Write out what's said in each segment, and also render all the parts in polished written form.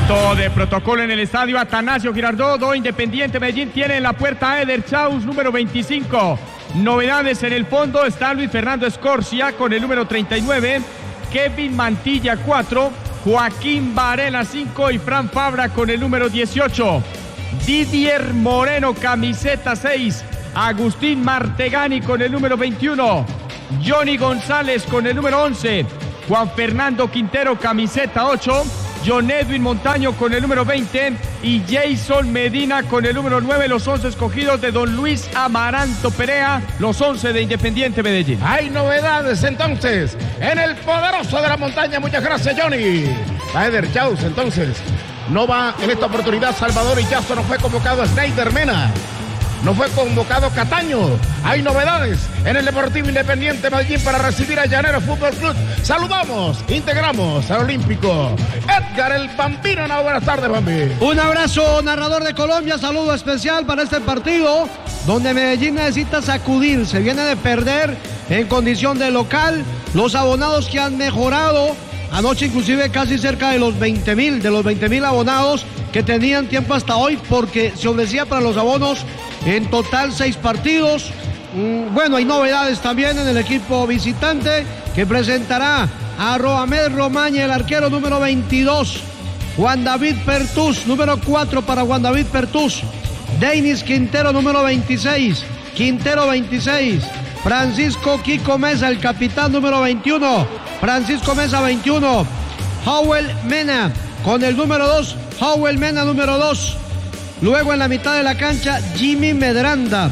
Momento de protocolo en el estadio Atanasio Girardot. Independiente Medellín tiene en la puerta a Eder Chaus, número 25. Novedades en el fondo, está Luis Fernando Escorcia con el número 39, Kevin Mantilla 4, Joaquín Varela 5 y Fran Fabra con el número 18. Didier Moreno, camiseta 6, Agustín Martegani con el número 21, Johnny González con el número 11, Juan Fernando Quintero, camiseta 8, John Edwin Montaño con el número 20 y Jason Medina con el número 9, los 11 escogidos de don Luis Amaranto Perea, los 11 de Independiente Medellín. Hay novedades entonces en el poderoso de la montaña. Muchas gracias, Johnny. A Eder Chaus entonces. No va en esta oportunidad Salvador Illazo, no fue convocado Snyder Mena. No fue convocado Cataño. Hay novedades en el Deportivo Independiente Medellín para recibir a Llanero Fútbol Club. Saludamos, integramos al Olímpico Edgar el Bambino. Buenas tardes, Bambi. Un abrazo, narrador de Colombia. Saludo especial para este partido donde Medellín necesita sacudir. Se viene de perder en condición de local. Los abonados que han mejorado anoche, inclusive casi cerca de los 20,000 abonados que tenían tiempo hasta hoy, porque se ofrecía para los abonos en total 6 partidos. Bueno, hay novedades también en el equipo visitante que presentará a Roamed Romaña, el arquero número 22, Juan David Pertús, número 4 para Juan David Pertús, Denis Quintero, número 26, Quintero 26, Francisco Kiko Mesa, el capitán, número 21, Francisco Mesa 21, Howell Mena con el número 2, Howell Mena número 2. Luego en la mitad de la cancha, Jimmy Medranda,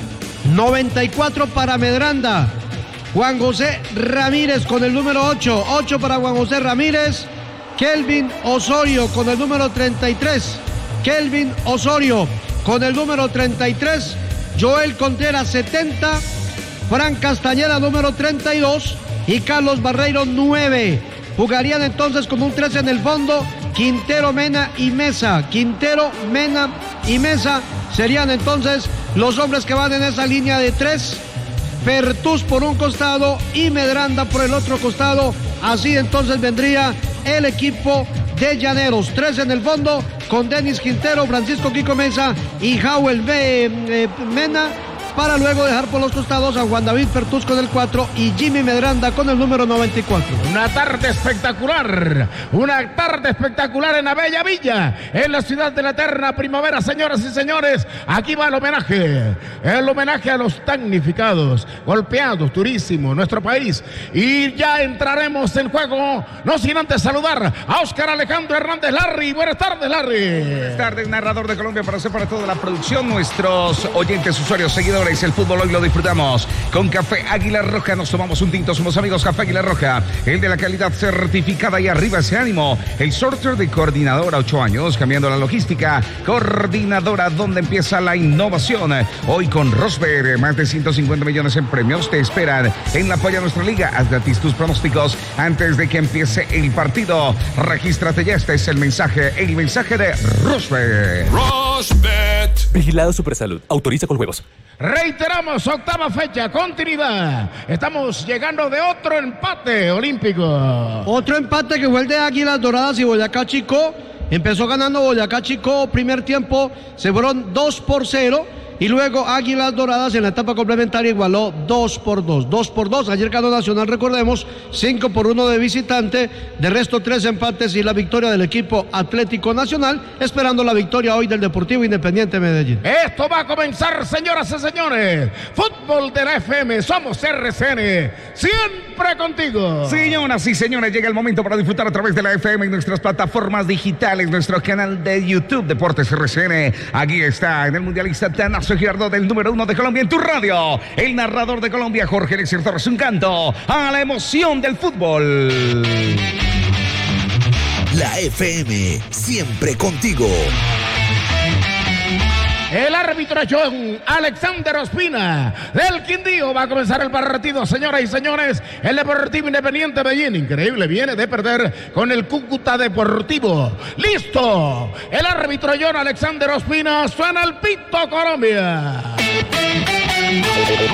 94 para Medranda. Juan José Ramírez con el número 8, 8 para Juan José Ramírez. Kelvin Osorio con el número 33, Kelvin Osorio con el número 33. Joel Contreras 70, Fran Castañeda número 32 y Carlos Barreiro 9. Jugarían entonces con un 13 en el fondo, Quintero, Mena y Mesa. Quintero, Mena y Mesa serían entonces los hombres que van en esa línea de 3. Pertús por un costado y Medranda por el otro costado. Así entonces vendría el equipo de Llaneros. 3 en el fondo con Denis Quintero, Francisco Kiko Mesa y Howell Mena, para luego dejar por los costados a Juan David Pertús con el 4 y Jimmy Medranda con el número 94. Una tarde espectacular en la bella villa, en la ciudad de la eterna primavera, señoras y señores. Aquí va el homenaje a los damnificados, golpeados durísimo nuestro país. Y ya entraremos en juego, no sin antes saludar a Oscar Alejandro Hernández. Larry, buenas tardes, Larry. Buenas tardes, narrador de Colombia, para toda la producción, nuestros oyentes, usuarios, seguidores. El fútbol hoy lo disfrutamos con Café Águila Roja. Nos tomamos un tinto, somos amigos Café Águila Roja, el de la calidad certificada. Y arriba ese ánimo, el sorteo de Coordinadora, 8 años cambiando la logística. Coordinadora, donde empieza la innovación. Hoy con Rosberg, más de 150 millones en premios te esperan en la Apoya Nuestra Liga. Haz gratis tus pronósticos antes de que empiece el partido. Regístrate ya, este es el mensaje de Rosberg. Rosbet. Vigilado Supersalud. Autoriza con juegos. Reiteramos, 8ª fecha, continuidad. Estamos llegando de otro empate olímpico. Otro empate que fue el de Águilas Doradas y Boyacá Chicó. Empezó ganando Boyacá Chicó, primer tiempo, se fueron 2-0. Y luego Águilas Doradas en la etapa complementaria igualó 2-2. Ayer ganó Nacional, recordemos, 5-1 de visitante. De resto, 3 empates y la victoria del equipo Atlético Nacional, esperando la victoria hoy del Deportivo Independiente Medellín. Esto va a comenzar, señoras y señores. Fútbol de la FM, somos RCN, siempre contigo. Señoras y señores, llega el momento para disfrutar a través de la FM y nuestras plataformas digitales, nuestro canal de YouTube, Deportes RCN. Aquí está, en el Mundialista Atanasio Girardot, del número 1 de Colombia en tu radio. El narrador de Colombia, Jorge Eliezer Torres, un canto a la emoción del fútbol. La FM, siempre contigo. El árbitro John Alexander Ospina del Quindío. Va a comenzar el partido, señoras y señores. El Deportivo Independiente Medellín, increíble, viene de perder con el Cúcuta Deportivo. ¡Listo! El árbitro John Alexander Ospina, suena el pito, Colombia.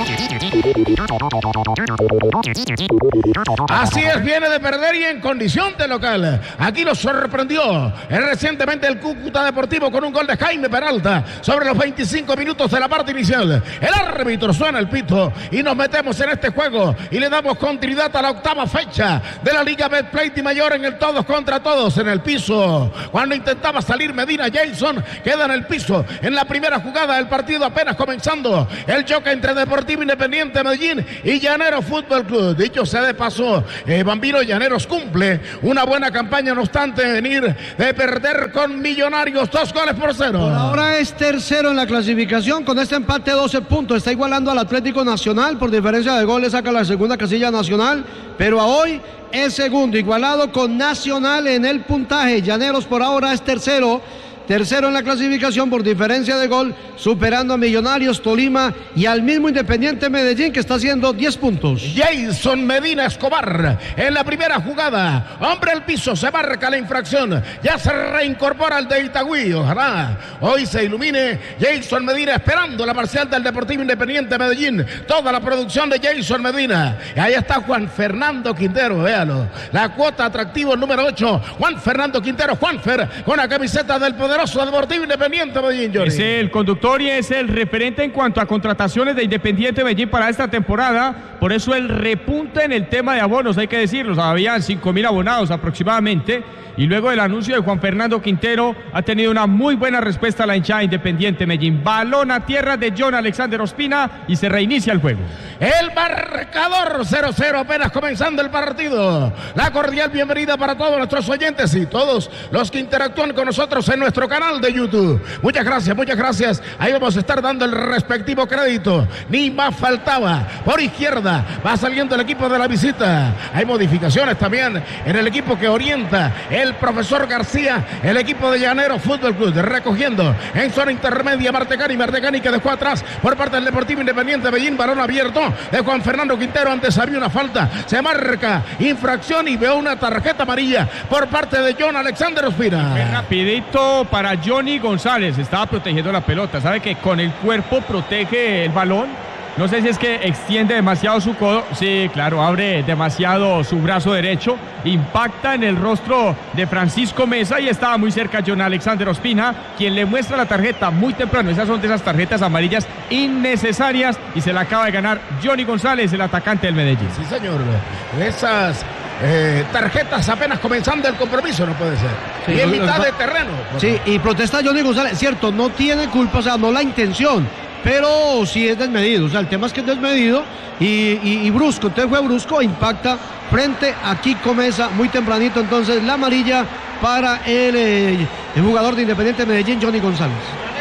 Así es, viene de perder y en condición de local. Aquí lo sorprendió recientemente el Cúcuta Deportivo con un gol de Jaime Peralta sobre los 25 minutos de la parte inicial. El árbitro suena el pito y nos metemos en este juego y le damos continuidad a la octava fecha de la Liga Betplay Mayor en el todos contra todos en el piso. Cuando intentaba salir Medina, Jason queda en el piso en la primera jugada del partido apenas comenzando. El choque entre Deportivo Independiente Medellín y Llaneros Fútbol Club. Dicho sea de paso, Bambino Llaneros cumple una buena campaña, no obstante venir de perder con Millonarios 2-0. Por ahora es tercero en la clasificación con este empate 12 puntos. Está igualando al Atlético Nacional por diferencia de goles, saca la segunda casilla Nacional, pero a hoy es segundo, igualado con Nacional en el puntaje. Llaneros por ahora es tercero en la clasificación por diferencia de gol, superando a Millonarios, Tolima y al mismo Independiente Medellín, que está haciendo 10 puntos. Jason Medina Escobar en la primera jugada, hombre al piso, se marca la infracción, ya se reincorpora el de Itagüí. Ojalá hoy se ilumine Jason Medina, esperando la parcial del Deportivo Independiente Medellín. Toda la producción de Jason Medina. Y ahí está Juan Fernando Quintero, véalo, la cuota atractivo número 8, Juan Fernando Quintero, Juanfer, con la camiseta del poderoso Deportivo Independiente Medellín, Johnny. Es el conductor y es el referente en cuanto a contrataciones de Independiente Medellín para esta temporada. Por eso el repunte en el tema de abonos, hay que decirlo. Habían 5.000 abonados aproximadamente. Y luego del anuncio de Juan Fernando Quintero, ha tenido una muy buena respuesta a la hinchada Independiente Medellín. Balón a tierra de John Alexander Ospina y se reinicia el juego. El marcador 0-0, apenas comenzando el partido. La cordial bienvenida para todos nuestros oyentes y todos los que interactúan con nosotros en nuestro canal de YouTube. Muchas gracias, muchas gracias. Ahí vamos a estar dando el respectivo crédito. Ni más faltaba. Por izquierda va saliendo el equipo de la visita. Hay modificaciones también en el equipo que orienta el profesor García, el equipo de Llaneros Fútbol Club, recogiendo en zona intermedia Martecani que dejó atrás por parte del Deportivo Independiente Medellín. Balón abierto de Juan Fernando Quintero, antes había una falta, se marca infracción y veo una tarjeta amarilla por parte de John Alexander Ospina. Rapidito para Johnny González, estaba protegiendo la pelota, sabe que con el cuerpo protege el balón. No sé si es que extiende demasiado su codo. Sí, claro, abre demasiado su brazo derecho. Impacta en el rostro de Francisco Mesa y estaba muy cerca John Alexander Ospina, quien le muestra la tarjeta muy temprano. Esas son de esas tarjetas amarillas innecesarias y se la acaba de ganar Johnny González, el atacante del Medellín. Sí, señor. Esas tarjetas apenas comenzando el compromiso, no puede ser. Sí, y en mitad de terreno. Sí, y protesta Johnny González. Cierto, no tiene culpa, o sea, no la intención, pero sí es desmedido. O sea, el tema es que es desmedido y brusco. Entonces fue brusco, impacta frente a Kiko Mesa muy tempranito. Entonces la amarilla para el jugador de Independiente Medellín, Johnny González.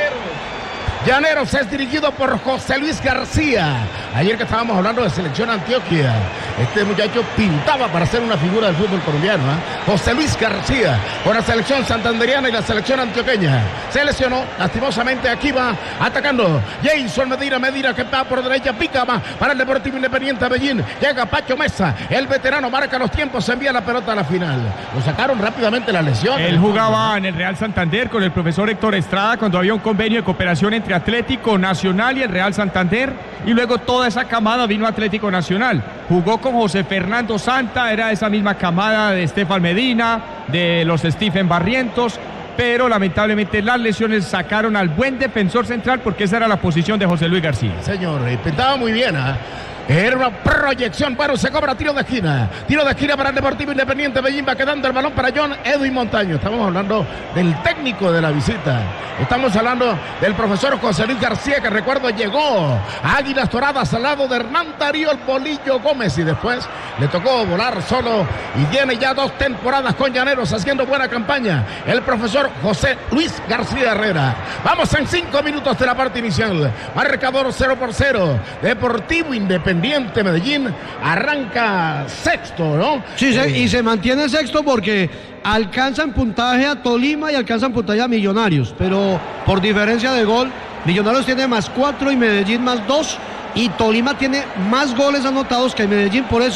Llaneros es dirigido por José Luis García. Ayer que estábamos hablando de selección Antioquia, este muchacho pintaba para ser una figura del fútbol colombiano, José Luis García, con la selección santanderiana y la selección antioqueña. Se lesionó, lastimosamente aquí va atacando Jason Medina que va por derecha, pica más para el Deportivo Independiente Medellín. Llega Pacho Mesa, el veterano marca los tiempos, se envía la pelota a la final. Lo sacaron rápidamente las lesiones. Él jugaba en el Real Santander con el profesor Héctor Estrada cuando había un convenio de cooperación entre Atlético Nacional y el Real Santander, y luego toda esa camada vino a Atlético Nacional. Jugó con José Fernando Santa, era esa misma camada de Estefan Medina, de los Stephen Barrientos, pero lamentablemente las lesiones sacaron al buen defensor central porque esa era la posición de José Luis García. Señor, pintaba muy bien, Era una proyección, bueno, se cobra tiro de esquina para el Deportivo Independiente Medellín, va quedando el balón para John Edwin Montaño. Estamos hablando del técnico de la visita, estamos hablando del profesor José Luis García, que recuerdo llegó a Águilas Doradas al lado de Hernán Darío el Polillo Gómez y después le tocó volar solo y tiene ya 2 temporadas con Llaneros haciendo buena campaña el profesor José Luis García Herrera. Vamos en 5 minutos de la parte inicial, marcador 0-0, Deportivo Independiente Medellín arranca sexto, ¿no? Sí, y se mantiene sexto porque alcanzan puntaje a Tolima y alcanzan puntaje a Millonarios, pero por diferencia de gol, Millonarios tiene +4 y Medellín +2, y Tolima tiene más goles anotados que Medellín, por eso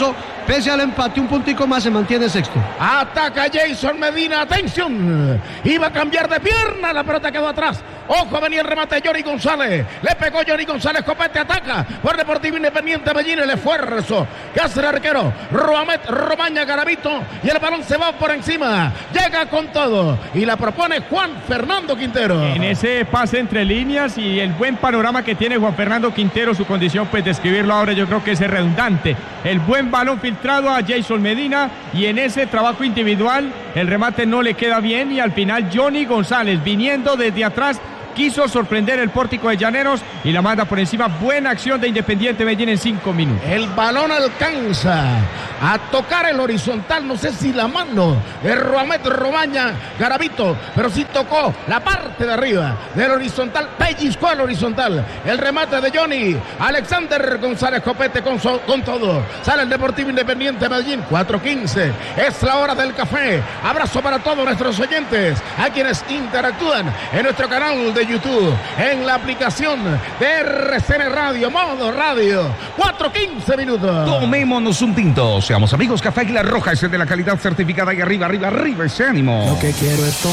pese al empate, un puntico más, se mantiene sexto. Ataca Jason Medina, atención. Iba a cambiar de pierna, la pelota quedó atrás. Ojo, venía el remate de Johnny González. Le pegó Johnny González, Copete ataca por Deportivo Independiente Medellín. El esfuerzo que hace el arquero Roamet Romaña Garavito. Y el balón se va por encima. Llega con todo. Y la propone Juan Fernando Quintero. En ese pase entre líneas y el buen panorama que tiene Juan Fernando Quintero, su condición pues de escribirlo ahora yo creo que es redundante. El buen balón filtrado a Jason Medina y en ese trabajo individual el remate no le queda bien y al final Johnny González viniendo desde atrás quiso sorprender el pórtico de Llaneros y la manda por encima. Buena acción de Independiente Medellín en 5 minutos. El balón alcanza a tocar el horizontal, no sé si la mano de Roamet Romaña Garavito, pero sí tocó la parte de arriba del horizontal, pellizcó el horizontal. El remate de Johnny Alexander González Copete con todo. Sale el Deportivo Independiente Medellín, 4:15. Es la hora del café. Abrazo para todos nuestros oyentes, a quienes interactúan en nuestro canal de YouTube, en la aplicación de RCN Radio, modo radio, 4:15 minutos. Tomémonos un tinto, seamos amigos. Café Águila Roja es el de la calidad certificada y arriba ese ánimo. Lo que quiero es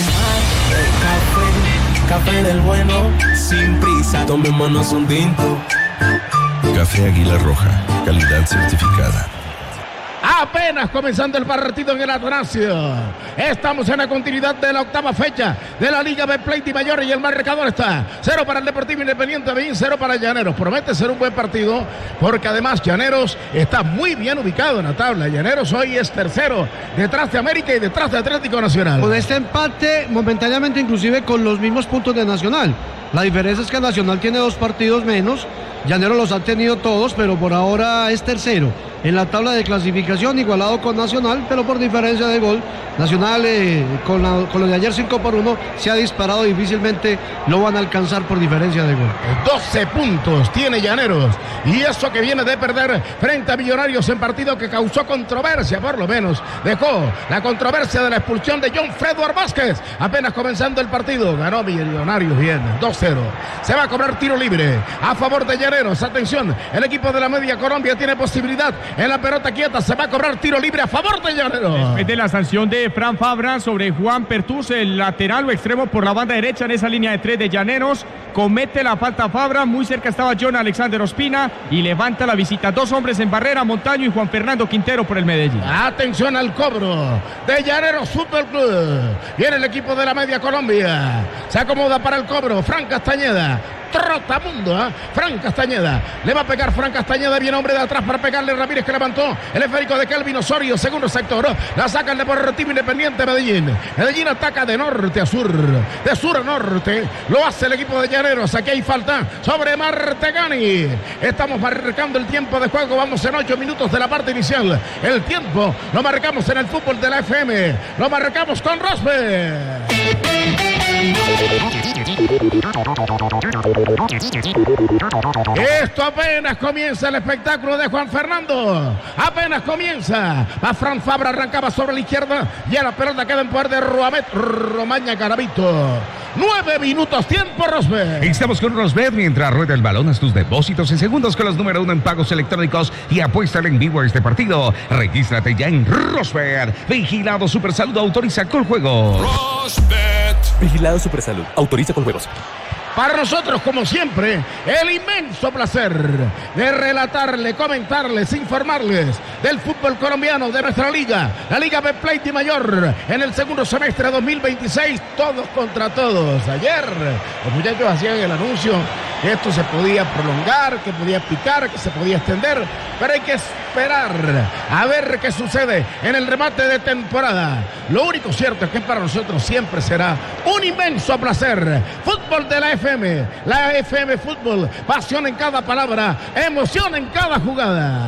tomar café del bueno, sin prisa, tomémonos un tinto. Café Águila Roja, calidad certificada. Apenas comenzando el partido en el Atanasio. Estamos en la continuidad de la octava fecha de la Liga Betplay Di Mayor y el marcador está 0 para el Deportivo Independiente Medellín, 0 para Llaneros. Promete ser un buen partido porque además Llaneros está muy bien ubicado en la tabla. Llaneros hoy es tercero detrás de América y detrás de Atlético Nacional. Con este empate, momentáneamente inclusive con los mismos puntos de Nacional. La diferencia es que Nacional tiene 2 partidos menos. Llaneros los ha tenido todos, pero por ahora es tercero en la tabla de clasificación, igualado con Nacional, pero por diferencia de gol. Nacional con lo de ayer 5-1 se ha disparado, difícilmente lo van a alcanzar por diferencia de gol. 12 puntos tiene Llaneros y eso que viene de perder frente a Millonarios en partido que causó controversia, por lo menos dejó la controversia de la expulsión de John Fredward Vázquez apenas comenzando el partido. Ganó Millonarios bien, 2-0. Se va a cobrar tiro libre a favor de Llaneros. Atención, el equipo de la Media Colombia tiene posibilidad en la pelota quieta. Se va a cobrar tiro libre a favor de Llaneros. Después de la sanción de Fran Fabra sobre Juan Pertús, el lateral o extremo por la banda derecha en esa línea de 3 de Llaneros, comete la falta Fabra. Muy cerca estaba John Alexander Ospina y levanta la visita. 2 hombres en barrera, Montaño y Juan Fernando Quintero por el Medellín. Atención al cobro de Llaneros Fútbol Club. Viene el equipo de la Media Colombia. Se acomoda para el cobro Fran Castañeda. Trotamundo, Fran Castañeda, le va a pegar Fran Castañeda, viene hombre de atrás para pegarle Ramírez que levantó el esférico de Kelvin Osorio, segundo sector, la saca el Deportivo Independiente Medellín. Medellín ataca de norte a sur, de sur a norte, lo hace el equipo de Llaneros. Aquí hay falta sobre Martegani. Estamos marcando el tiempo de juego, vamos en 8 minutos de la parte inicial. El tiempo lo marcamos en el fútbol de la FM, lo marcamos con Rosberg. Esto apenas comienza el espectáculo de Juan Fernando. Apenas comienza. A Fran Fabra arrancaba sobre la izquierda y a la pelota queda en poder de Roamet Romaña Garavito. 9 minutos, tiempo Rosberg. Estamos con Rosberg mientras rueda el balón. Haz tus depósitos en segundos con los número 1 en pagos electrónicos y apuesta en vivo a este partido. Regístrate ya en Rosberg. Vigilado Supersalud, autoriza con juegos. Rosberg. Vigilado Supersalud, autoriza con juegos. Para nosotros, como siempre, el inmenso placer de relatarles, comentarles, informarles del fútbol colombiano de nuestra liga, la Liga Betplay Di Mayor, en el segundo semestre de 2026, todos contra todos. Ayer los muchachos hacían el anuncio que esto se podía prolongar, que podía picar, que se podía extender, pero hay que esperar a ver qué sucede en el remate de temporada. Lo único cierto es que para nosotros siempre será un inmenso placer. Fútbol de la FM, la FM Fútbol, pasión en cada palabra, emoción en cada jugada.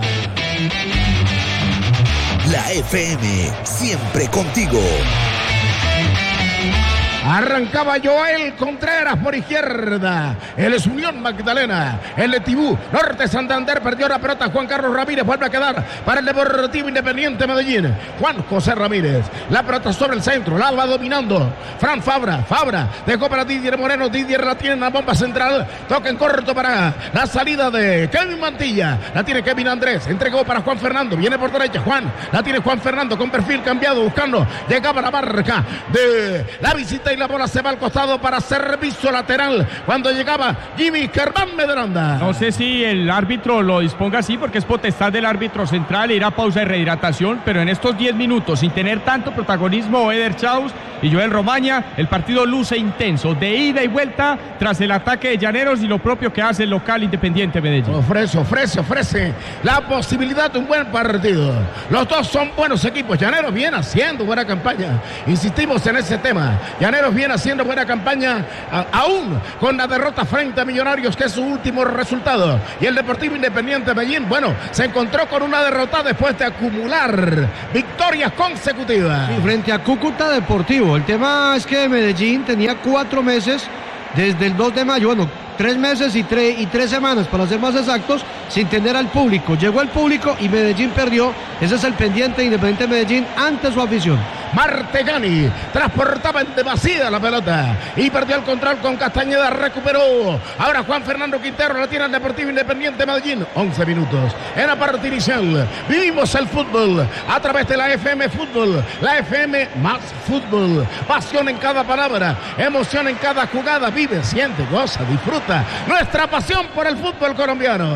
La FM, siempre contigo. Arrancaba Joel Contreras por izquierda. Él es Unión Magdalena. El de Tibú, Norte Santander, perdió la pelota. Juan Carlos Ramírez vuelve a quedar para el Deportivo Independiente Medellín. Juan José Ramírez. La pelota sobre el centro. La va dominando Fran Fabra. Fabra dejó para Didier Moreno. Didier la tiene en la bomba central. Toca en corto para la salida de Kevin Mantilla. La tiene Kevin Andrés. Entregó para Juan Fernando. Viene por derecha. Juan. La tiene Juan Fernando con perfil cambiado. Buscando. Llegaba la marca de la visita y la bola se va al costado para servicio lateral. Cuando llegaba Jimmy Germán Medranda. No sé si el árbitro lo disponga así porque es potestad del árbitro central ir a pausa de rehidratación, pero en estos 10 minutos, sin tener tanto protagonismo Eder Chaus y Joel Romaña, el partido luce intenso, de ida y vuelta tras el ataque de Llaneros y lo propio que hace el local Independiente Medellín. Ofrece la posibilidad de un buen partido. Los dos son buenos equipos. Llaneros viene haciendo buena campaña. Insistimos en ese tema. Llaneros viene haciendo buena campaña aún con la derrota frente a Millonarios, que es su último resultado. Y el Deportivo Independiente Medellín, bueno, se encontró con una derrota después de acumular victorias consecutivas. Y frente a Cúcuta Deportivo. El tema es que Medellín tenía 4 meses desde el 2 de mayo, bueno, 3 meses y 3 semanas para ser más exactos, sin tener al público. Llegó el público y Medellín perdió. Ese es el pendiente de Independiente Medellín ante su afición. Martegani transportaba en demasía la pelota y perdió el control con Castañeda, recuperó. Ahora Juan Fernando Quintero la tiene el Deportivo Independiente Medellín. 11 minutos en la parte inicial. Vivimos el fútbol a través de la FM Fútbol, la FM más fútbol. Pasión en cada palabra, emoción en cada jugada. Vive, siente, goza, disfruta nuestra pasión por el fútbol colombiano.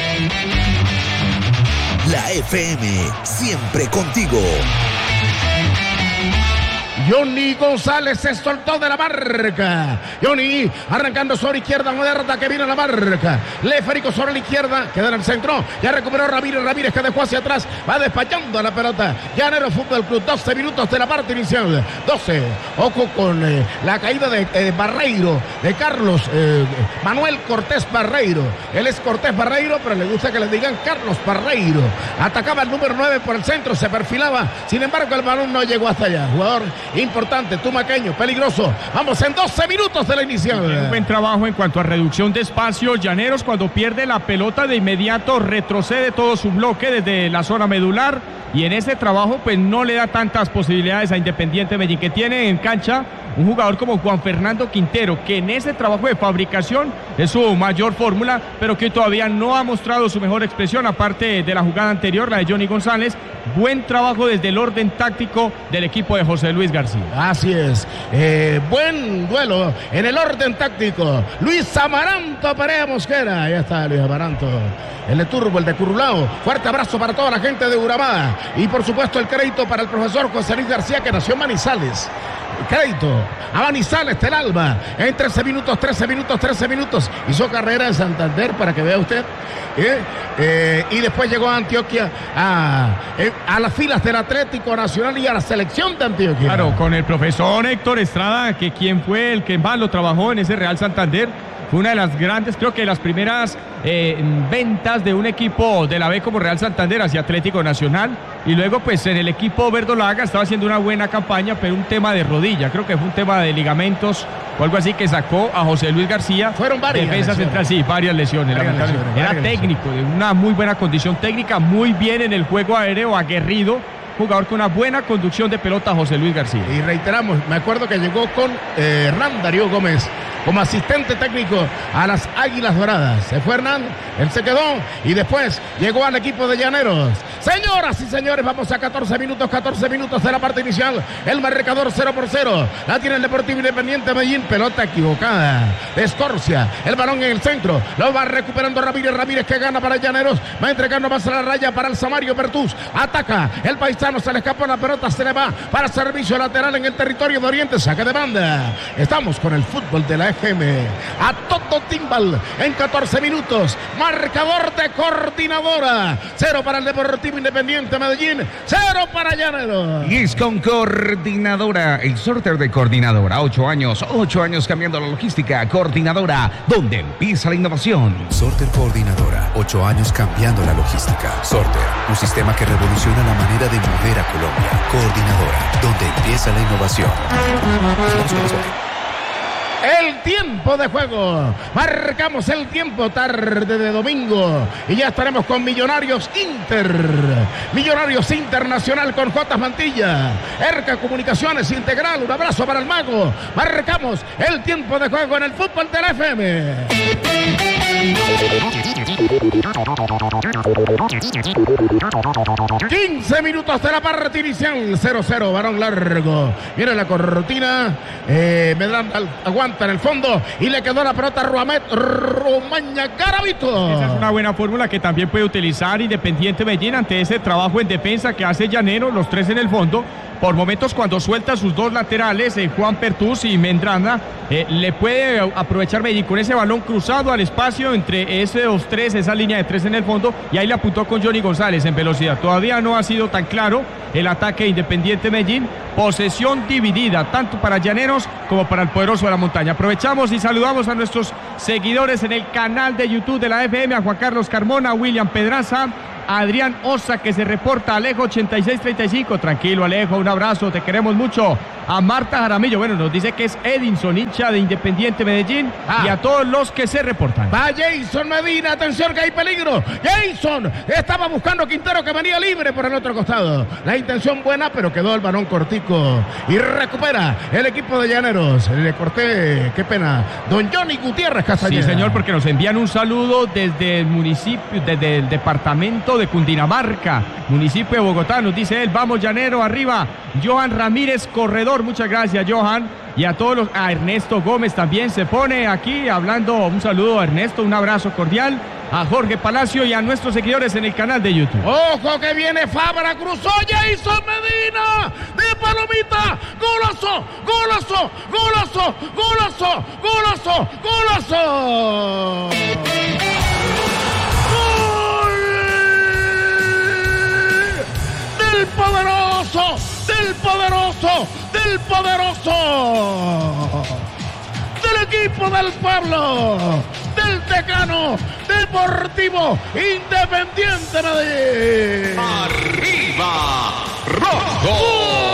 La FM, siempre contigo. Johnny González se soltó de la marca. Johnny arrancando sobre izquierda, Moderna que viene a la marca. Leférico sobre la izquierda, queda en el centro. Ya recuperó Ramírez que dejó hacia atrás. Va despachando la pelota. Llanero Fútbol Club, 12 minutos de la parte inicial. 12. Ojo con la caída de Barreiro, de Carlos Manuel Cortés Barreiro. Él es Cortés Barreiro, pero le gusta que le digan Carlos Barreiro. Atacaba el número 9 por el centro, se perfilaba. Sin embargo, el balón no llegó hasta allá. Jugador importante, tumaqueño, peligroso. Vamos en 12 minutos de la inicial. Un buen trabajo en cuanto a reducción de espacio. Llaneros, cuando pierde la pelota, de inmediato retrocede todo su bloque desde la zona medular, y en ese trabajo pues no le da tantas posibilidades a Independiente Medellín, que tiene en cancha un jugador como Juan Fernando Quintero, que en ese trabajo de fabricación es su mayor fórmula, pero que todavía no ha mostrado su mejor expresión, aparte de la jugada anterior, la de Johnny González. Buen trabajo desde el orden táctico del equipo de José Luis García. Así es, buen duelo en el orden táctico. Luis Amaranto Perea Mosquera, ahí está Luis Amaranto, el de Turbo, el de Curulao. Fuerte abrazo para toda la gente de Urabá, y por supuesto el crédito para el profesor José Luis García, que nació en Manizales. Crédito a Manizales del Alba en 13 minutos. Hizo carrera en Santander, para que vea usted. Y después llegó a Antioquia a las filas del Atlético Nacional y a la selección de Antioquia. Claro, con el profesor Héctor Estrada, que quien fue el que más lo trabajó en ese Real Santander. Fue una de las grandes, creo que las primeras ventas de un equipo de la B como Real Santander hacia Atlético Nacional, y luego pues en el equipo verdolaga estaba haciendo una buena campaña, pero un tema de rodilla, creo que fue un tema de ligamentos o algo así, que sacó a José Luis García. Fueron varias defensa lesiones. Central, sí, varias lesiones. Era técnico, de una muy buena condición técnica, muy bien en el juego aéreo, aguerrido, jugador con una buena conducción de pelota, José Luis García. Y reiteramos, me acuerdo que llegó con Hernán Darío Gómez como asistente técnico a las Águilas Doradas. Se fue Hernán, él se quedó y después llegó al equipo de Llaneros. Señoras y señores, vamos a 14 minutos de la parte inicial. El marcador 0-0. La tiene el Deportivo Independiente Medellín. Pelota equivocada de Escorcia. El balón en el centro. Lo va recuperando Ramírez que gana para Llaneros. Va entregando más a la raya para el Samario Pertús. Ataca el paisano, se le escapó la pelota, se le va para servicio lateral en el territorio de Oriente. Saque de banda. Estamos con el fútbol de la FM. A todo timbal en 14 minutos. Marcador de Coordinadora. 0 para el Deportivo Independiente Medellín. 0 para Llaneros. Y es con Coordinadora, el sorteo de Coordinadora. 8 años cambiando la logística. Coordinadora, donde empieza la innovación. Sorter Coordinadora, 8 años cambiando la logística. Sorter, un sistema que revoluciona la manera de mover a Colombia. Coordinadora, donde empieza la innovación. El tiempo de juego. Marcamos el tiempo tarde de domingo. Y ya estaremos con Millonarios Inter. Millonarios Internacional con J. Mantilla. Erca Comunicaciones Integral. Un abrazo para el mago. Marcamos el tiempo de juego en el fútbol de la FM. 15 minutos de la parte inicial. 0-0, balón largo. Viene la cortina. Medrán aguanta en el fondo y le quedó la pelota a Romaña Garavito. Esa es una buena fórmula que también puede utilizar Independiente Medellín ante ese trabajo en defensa que hace Llanero, los tres en el fondo. Por momentos cuando suelta sus dos laterales, Juan Pertús y Mendrana, le puede aprovechar Medellín con ese balón cruzado al espacio entre esos tres, esa línea de tres en el fondo, y ahí le apuntó con Johnny González en velocidad. Todavía no ha sido tan claro el ataque de Independiente Medellín. Posesión dividida, tanto para Llaneros como para el Poderoso de la Montaña. Aprovechamos y saludamos a nuestros seguidores en el canal de YouTube de la FM, a Juan Carlos Carmona, a William Pedraza, a Adrián Osa, que se reporta, Alejo 8635, tranquilo Alejo, un abrazo, te queremos mucho. A Marta Jaramillo, bueno, nos dice que es Edinson, hincha de Independiente Medellín, y a todos los que se reportan. Va Jason Medina, atención que hay peligro. Jason estaba buscando a Quintero, que venía libre por el otro costado. La intención buena, pero quedó el balón cortico y recupera el equipo de Llaneros. Le corté, qué pena, don Johnny Gutiérrez Castañeda. Sí, señor, porque nos envían un saludo desde el municipio, desde el departamento de Cundinamarca, municipio de Bogotá. Nos dice él, vamos Llanero, arriba. Johan Ramírez, corredor, muchas gracias Johan. Y a todos a Ernesto Gómez también se pone aquí hablando. Un saludo a Ernesto, un abrazo cordial. A Jorge Palacio y a nuestros seguidores en el canal de YouTube. Ojo que viene Fabra, cruzó Jason Medina de palomita. Golazo, golazo, golazo, golazo, golazo, golazo. Del poderoso, del poderoso, del poderoso, del equipo del pueblo, del decano Deportivo Independiente Medellín. ¡Arriba, rojo!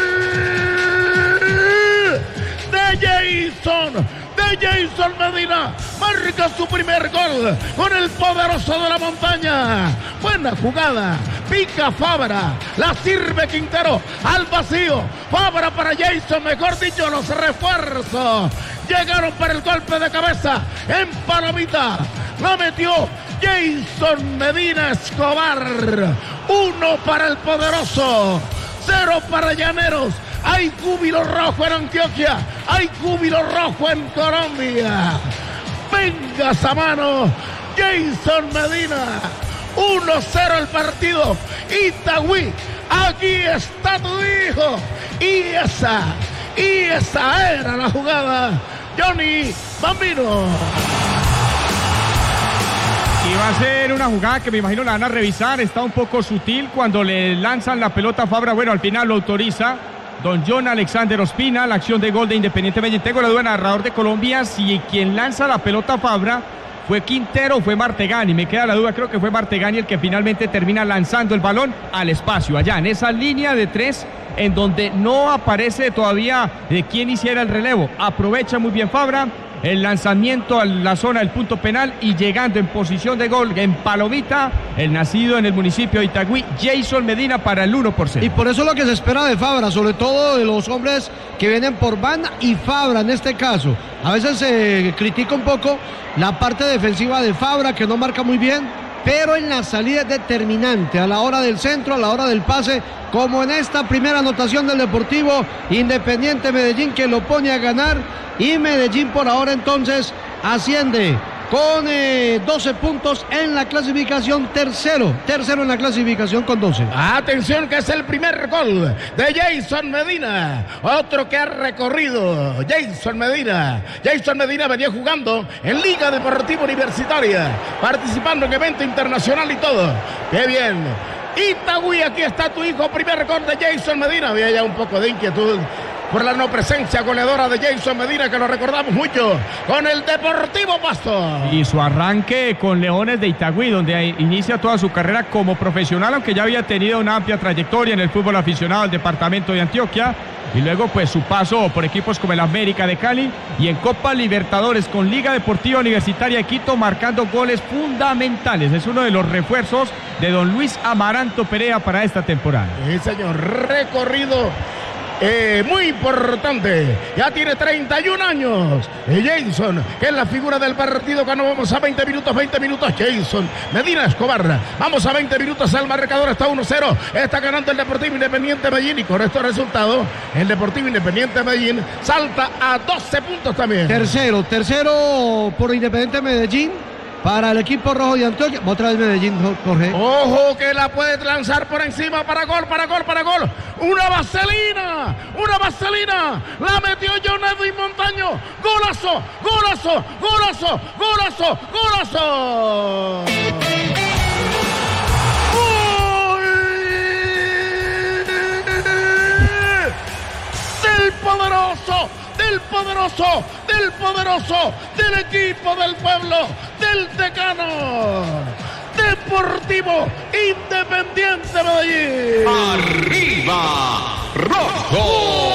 De Jason Medina, marca su primer gol con el Poderoso de la Montaña. Buena jugada, pica Fabra, la sirve Quintero al vacío. Fabra para Jason, mejor dicho, los refuerzos llegaron para el golpe de cabeza en palomita. La metió Jason Medina Escobar. 1 para el Poderoso, 0 para Llaneros. Hay júbilo rojo en Antioquia, hay júbilo rojo en Colombia. Venga Samano, Jason Medina. 1-0 el partido. Itagüí, aquí está tu hijo. Y esa era la jugada. Johnny Bambino. Y va a ser una jugada que me imagino la van a revisar. Está un poco sutil cuando le lanzan la pelota a Fabra. Bueno, al final lo autoriza don John Alexander Ospina, la acción de gol de Independiente Medellín. Tengo la duda, narrador de Colombia, si quien lanza la pelota a Fabra fue Quintero o fue Martegani. Me queda la duda, creo que fue Martegani el que finalmente termina lanzando el balón al espacio, allá en esa línea de tres, en donde no aparece todavía de quién hiciera el relevo. Aprovecha muy bien Fabra el lanzamiento a la zona del punto penal y llegando en posición de gol en palomita, el nacido en el municipio de Itagüí, Jason Medina, para el 1-0. Y por eso lo que se espera de Fabra, sobre todo de los hombres que vienen por banda y Fabra en este caso. A veces se critica un poco la parte defensiva de Fabra, que no marca muy bien, pero en la salida es determinante a la hora del centro, a la hora del pase, como en esta primera anotación del Deportivo Independiente Medellín, que lo pone a ganar, y Medellín por ahora entonces asciende con 12 puntos en la clasificación, tercero en la clasificación con 12. Atención que es el primer gol de Jason Medina, otro que ha recorrido Jason Medina venía jugando en Liga Deportiva Universitaria, participando en evento internacional y todo. ¡Qué bien! Itagüí, aquí está tu hijo, primer gol de Jason Medina. Había ya un poco de inquietud por la no presencia goleadora de Jason Medina, que lo recordamos mucho con el Deportivo Pasto. Y su arranque con Leones de Itagüí, donde inicia toda su carrera como profesional, aunque ya había tenido una amplia trayectoria en el fútbol aficionado del departamento de Antioquia. Y luego pues su paso por equipos como el América de Cali y en Copa Libertadores con Liga Deportiva Universitaria de Quito, marcando goles fundamentales. Es uno de los refuerzos de don Luis Amaranto Perea para esta temporada. Sí, señor, recorrido muy importante. Ya tiene 31 años. Jason, que es la figura del partido. Cuando vamos a 20 minutos. Jason Medina Escobar. Vamos a 20 minutos. El marcador está 1-0. Está ganando el Deportivo Independiente Medellín. Y con estos resultados, el Deportivo Independiente Medellín salta a 12 puntos también. Tercero por Independiente Medellín. Para el equipo rojo de Antioquia. Otra vez Medellín, Jorge. Ojo que la puede lanzar por encima para gol. Una vaselina. La metió John Edwin Montaño. Golazo. Del poderoso, del equipo del pueblo, del decano, Deportivo Independiente Medellín. ¡Arriba, rojo!